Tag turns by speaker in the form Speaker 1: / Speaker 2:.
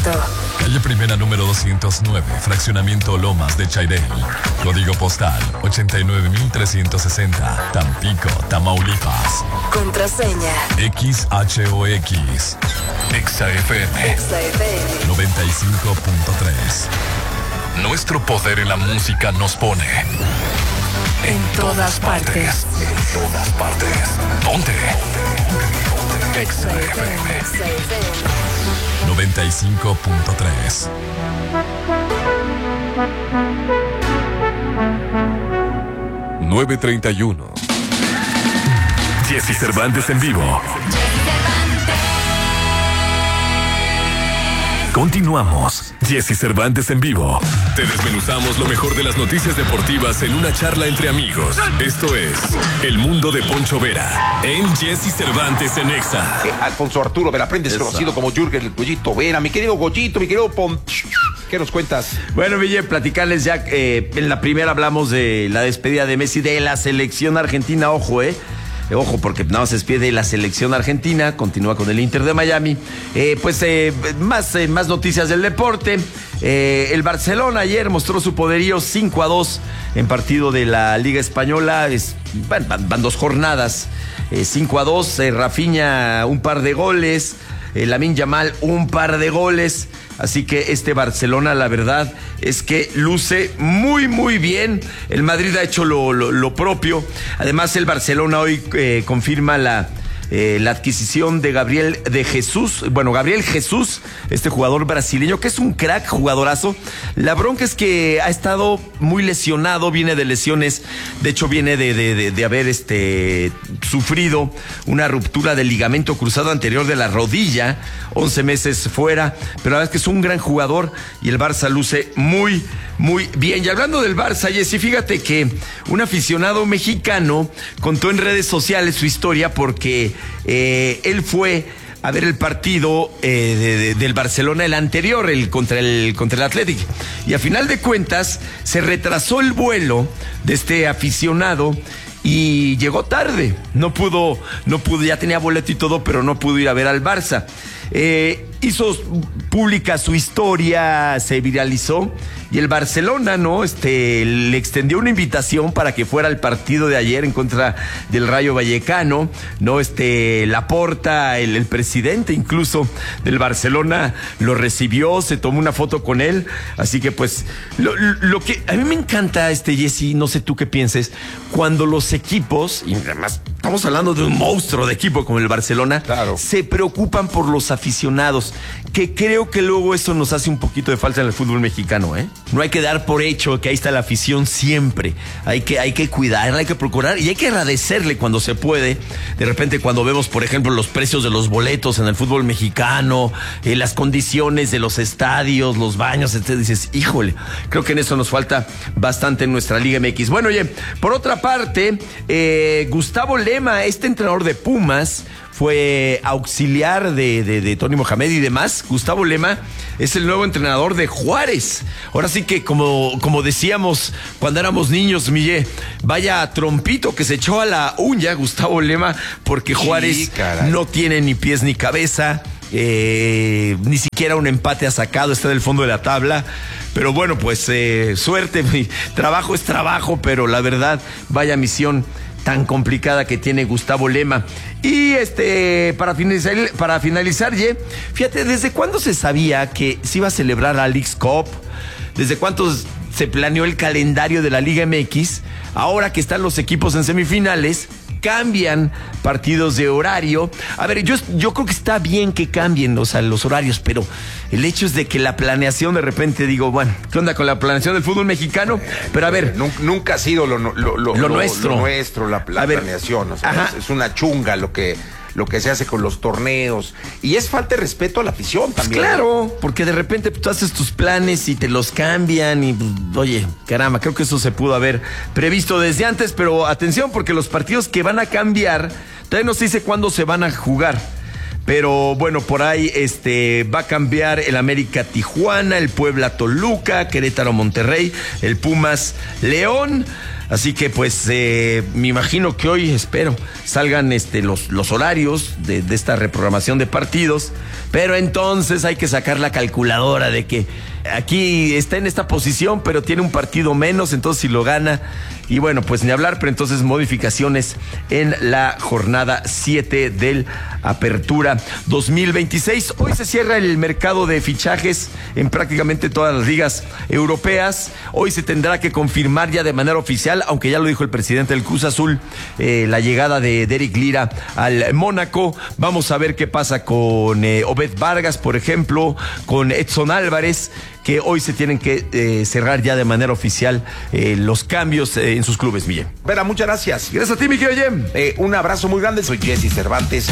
Speaker 1: directo.
Speaker 2: Calle Primera número 209, Fraccionamiento Lomas de Chairel. Código postal 89360, Tampico, Tamaulipas.
Speaker 1: Contraseña
Speaker 2: XHOX. XAFM 95.3. Nuestro poder en la música nos pone
Speaker 1: en todas partes.
Speaker 2: En todas partes. ¿Dónde? XAFM 95.3. (9:31) Jesse Cervantes en vivo. Continuamos. Jesse Cervantes en vivo. Te desmenuzamos lo mejor de las noticias deportivas en una charla entre amigos. Esto es El Mundo de Poncho Vera en Jesse Cervantes en Exa.
Speaker 3: Alfonso Arturo Veraprendes, conocido como Jürgen el Goyito Vera. Mi querido Goyito, mi querido ¿qué nos cuentas?
Speaker 4: Bueno, Ville, platicarles ya, en la primera hablamos de la despedida de Messi de la selección argentina. Ojo, porque nada más se despide la selección argentina, continúa con el Inter de Miami. Más noticias del deporte. El Barcelona ayer mostró su poderío 5-2 en partido de la Liga Española. Van 2 jornadas. 5-2, Rafinha un par de goles, Lamine Yamal un par de goles. Así que este Barcelona, la verdad es que luce muy, muy bien. El Madrid ha hecho lo propio. Además, el Barcelona hoy confirma la adquisición de Gabriel Jesús, este jugador brasileño, que es un crack, jugadorazo. La bronca es que ha estado muy lesionado, viene de lesiones. De hecho, viene de haber sufrido una ruptura del ligamento cruzado anterior de la rodilla, 11 meses fuera. Pero la verdad es que es un gran jugador y el Barça luce muy, muy bien. Y hablando del Barça, Jessy, fíjate que un aficionado mexicano contó en redes sociales su historia porque él fue a ver el partido del Barcelona, el anterior, contra el Athletic, y a final de cuentas se retrasó el vuelo de este aficionado y llegó tarde, no pudo, ya tenía boleto y todo, pero no pudo ir a ver al Barça. Hizo pública su historia, se viralizó, y el Barcelona, le extendió una invitación para que fuera al partido de ayer en contra del Rayo Vallecano, Laporta, el presidente incluso del Barcelona, lo recibió, se tomó una foto con él. Así que pues, lo que a mí me encanta, Jessy, no sé tú qué pienses, cuando los equipos, y además estamos hablando de un monstruo de equipo como el Barcelona,
Speaker 3: claro,
Speaker 4: se preocupan por los aficionados, que creo que luego eso nos hace un poquito de falta en el fútbol mexicano, No hay que dar por hecho que ahí está la afición siempre. Hay que cuidarla, hay que procurar y hay que agradecerle cuando se puede. De repente, cuando vemos, por ejemplo, los precios de los boletos en el fútbol mexicano, las condiciones de los estadios, los baños, dices, híjole, creo que en eso nos falta bastante en nuestra Liga MX. Bueno, oye, por otra parte, Gustavo Lema, entrenador de Pumas, fue auxiliar de Tony Mohamed y demás. Gustavo Lema es el nuevo entrenador de Juárez. Ahora sí que, como decíamos cuando éramos niños, Miguel, vaya trompito que se echó a la uña Gustavo Lema, porque Juárez no tiene ni pies ni cabeza. Ni siquiera un empate ha sacado, está del fondo de la tabla. Pero bueno, pues suerte, trabajo es trabajo, pero la verdad, vaya misión tan complicada que tiene Gustavo Lema. Y para finalizar, fíjate, ¿desde cuándo se sabía que se iba a celebrar la Leagues Cup? ¿Desde cuánto se planeó el calendario de la Liga MX? Ahora que están los equipos en semifinales, cambian partidos de horario. A ver, yo creo que está bien que cambien los horarios, pero el hecho es de que la planeación, de repente digo, bueno, ¿qué onda con la planeación del fútbol mexicano? Pero a ver,
Speaker 3: nunca ha sido lo
Speaker 4: nuestro,
Speaker 3: la planeación. O sea, es una chunga lo que se hace con los torneos, y es falta de respeto a la afición también.
Speaker 4: Pues claro, porque de repente tú haces tus planes y te los cambian y, oye, caramba, creo que eso se pudo haber previsto desde antes. Pero atención, porque los partidos que van a cambiar, todavía no se dice cuándo se van a jugar. Pero bueno, por ahí va a cambiar el América Tijuana, el Puebla Toluca, Querétaro Monterrey, el Pumas León. Así que pues me imagino que hoy, espero, salgan los horarios de esta reprogramación de partidos, pero entonces hay que sacar la calculadora de que aquí está en esta posición, pero tiene un partido menos, entonces si lo gana, y bueno, pues ni hablar, pero entonces modificaciones en la jornada 7 del Apertura 2026. Hoy se cierra el mercado de fichajes en prácticamente todas las ligas europeas. Hoy se tendrá que confirmar ya de manera oficial, aunque ya lo dijo el presidente del Cruz Azul, la llegada de Eric Lira al Mónaco. Vamos a ver qué pasa con Obed Vargas, por ejemplo, con Edson Álvarez, que hoy se tienen que cerrar ya de manera oficial los cambios en sus clubes, Miguel.
Speaker 3: Vera, muchas gracias.
Speaker 4: Gracias a ti, mi querido Jem.
Speaker 3: Un abrazo muy grande. Soy Jesse Cervantes.